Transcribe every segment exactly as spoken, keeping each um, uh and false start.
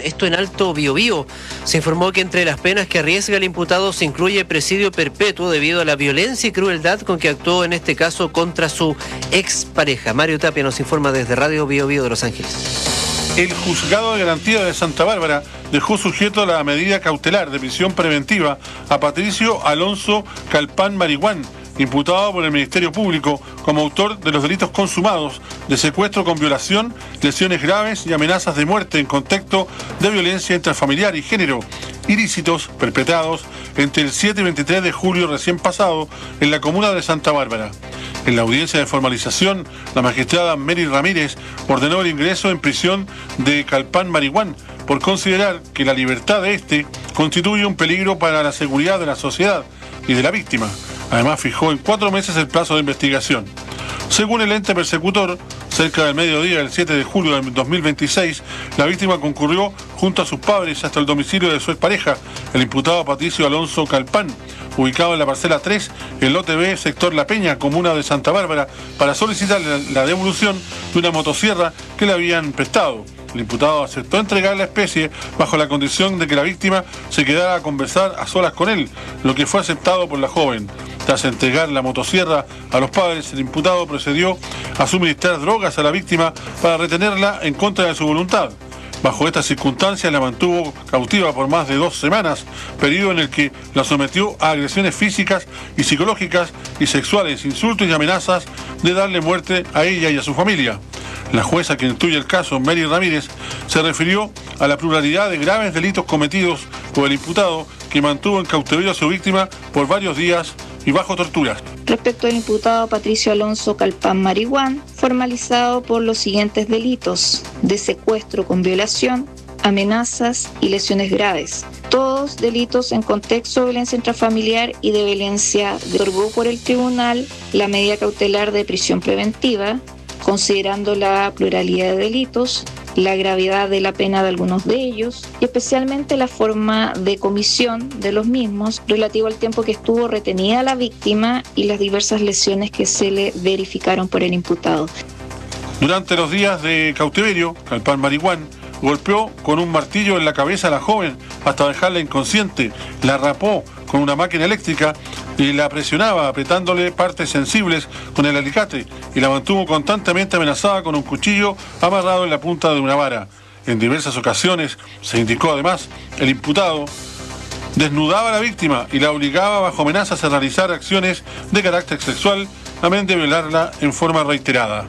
esto en Alto Biobío. Se informó que entre las penas que arriesga el imputado se incluye presidio perpetuo debido a la violencia y crueldad con que actuó en este caso contra su expareja. Mario Tapia nos informa desde Radio Biobío de Los Ángeles. El Juzgado de Garantía de Santa Bárbara dejó sujeto a la medida cautelar de prisión preventiva a Patricio Alonso Calpán Marihuán, imputado por el Ministerio Público como autor de los delitos consumados de secuestro con violación, lesiones graves y amenazas de muerte en contexto de violencia intrafamiliar y género, ilícitos perpetrados entre el siete y veintitrés de julio recién pasado en la comuna de Santa Bárbara. En la audiencia de formalización, la magistrada Mary Ramírez ordenó el ingreso en prisión de Calpán Marihuán por considerar que la libertad de este constituye un peligro para la seguridad de la sociedad y de la víctima. Además, fijó en cuatro meses el plazo de investigación. Según el ente persecutor, cerca del mediodía del siete de julio de dos mil veintiséis, la víctima concurrió junto a sus padres hasta el domicilio de su expareja, el imputado Patricio Alonso Calpán, ubicado en la parcela tres, el lote B, sector La Peña, comuna de Santa Bárbara, para solicitar la devolución de una motosierra que le habían prestado. El imputado aceptó entregar la especie bajo la condición de que la víctima se quedara a conversar a solas con él, lo que fue aceptado por la joven. Tras entregar la motosierra a los padres, el imputado procedió a suministrar drogas a la víctima para retenerla en contra de su voluntad. Bajo estas circunstancias la mantuvo cautiva por más de dos semanas, periodo en el que la sometió a agresiones físicas y psicológicas y sexuales, insultos y amenazas de darle muerte a ella y a su familia. La jueza que instruye el caso, Mary Ramírez, se refirió a la pluralidad de graves delitos cometidos por el imputado, que mantuvo en cautiverio a su víctima por varios días y bajo torturas. Respecto al imputado Patricio Alonso Calpán Marihuán, formalizado por los siguientes delitos: de secuestro con violación, amenazas y lesiones graves. Todos delitos en contexto de violencia intrafamiliar y de violencia. Otorgó por el tribunal la medida cautelar de prisión preventiva, considerando la pluralidad de delitos, la gravedad de la pena de algunos de ellos y especialmente la forma de comisión de los mismos relativo al tiempo que estuvo retenida la víctima y las diversas lesiones que se le verificaron por el imputado. Durante los días de cautiverio, Calpán Marihuán golpeó con un martillo en la cabeza a la joven hasta dejarla inconsciente, la rapó con una máquina eléctrica y la presionaba apretándole partes sensibles con el alicate y la mantuvo constantemente amenazada con un cuchillo amarrado en la punta de una vara. En diversas ocasiones, se indicó además, el imputado desnudaba a la víctima y la obligaba bajo amenazas a realizar acciones de carácter sexual, amén de violarla en forma reiterada.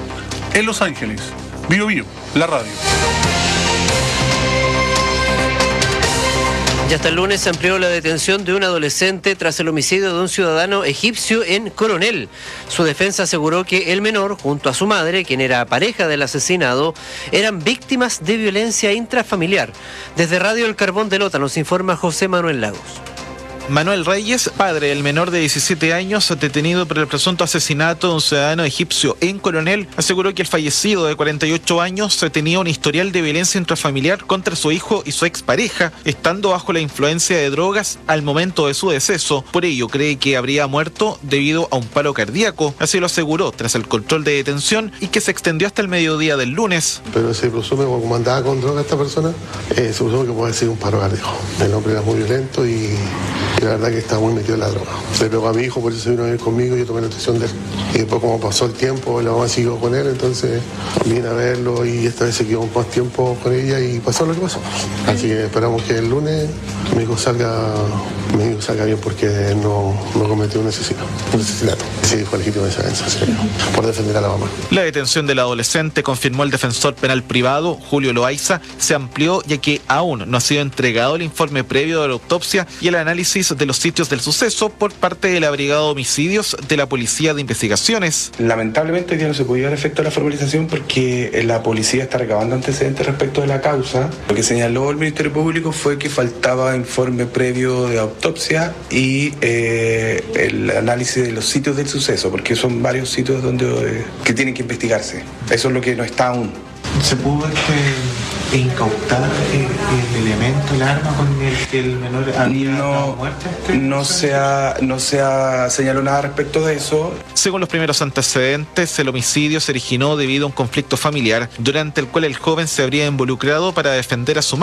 En Los Ángeles, Biobío, la radio. Y hasta el lunes se amplió la detención de un adolescente tras el homicidio de un ciudadano egipcio en Coronel. Su defensa aseguró que el menor, junto a su madre, quien era pareja del asesinado, eran víctimas de violencia intrafamiliar. Desde Radio El Carbón de Lota nos informa José Manuel Lagos. Manuel Reyes, padre del menor de diecisiete años detenido por el presunto asesinato de un ciudadano egipcio en Coronel, aseguró que el fallecido de cuarenta y ocho años tenía un historial de violencia intrafamiliar contra su hijo y su expareja, estando bajo la influencia de drogas al momento de su deceso. Por ello, cree que habría muerto debido a un paro cardíaco. Así lo aseguró tras el control de detención y que se extendió hasta el mediodía del lunes. Pero se presume, como andaba con droga esta persona, eh, se presume que puede ser un paro cardíaco. El hombre era muy violento y... y la verdad que está muy metido en la droga. Se pegó a mi hijo, por eso se vino a vivir conmigo y yo tomé la decisión de él. Y después, como pasó el tiempo, la mamá siguió con él, entonces vine a verlo y esta vez se quedó más tiempo con ella y pasó lo que pasó. Así que esperamos que el lunes mi hijo salga, mi hijo salga bien porque no, no cometió un asesinato. Un asesinato. Sí, fue legítimo esa defensa, sí, por defender a la mamá. La detención del adolescente, confirmó el defensor penal privado, Julio Loaiza, se amplió ya que aún no ha sido entregado el informe previo de la autopsia y el análisis de los sitios del suceso por parte de la Brigada de Homicidios de la Policía de Investigaciones. Lamentablemente hoy día no se pudo dar efecto a la formalización porque la policía está recabando antecedentes respecto de la causa. Lo que señaló el Ministerio Público fue que faltaba informe previo de autopsia y eh, el análisis de los sitios del suceso, porque son varios sitios donde eh, que tienen que investigarse. Eso es lo que no está aún. ¿Se pudo este, incautar el, el elemento, el arma con el que el menor había dado muerte? Este, no, se ha, no se ha señalado nada respecto de eso. Según los primeros antecedentes, el homicidio se originó debido a un conflicto familiar, durante el cual el joven se habría involucrado para defender a su madre.